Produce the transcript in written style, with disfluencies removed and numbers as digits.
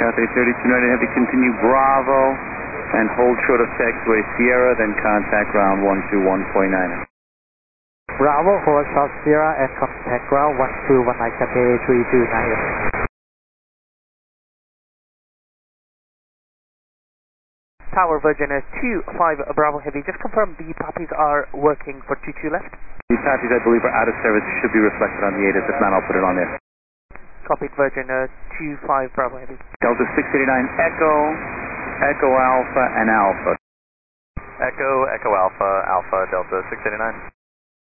Cathay 32 United Heavy, continue Bravo and hold short of taxiway Sierra, then contact ground 121.9. Bravo, hold short Sierra and contact ground 1219 Cathay 329. Tower Virgin 25 Bravo Heavy, just confirm the poppies are working for 22 left. The poppies I believe are out of service, should be reflected on the ATIS, if not I'll put it on there. Copied Virgin 25 Bravo Heavy. Delta 689 Echo, Echo Alpha and Alpha. Echo, Echo Alpha, Alpha, Delta 689.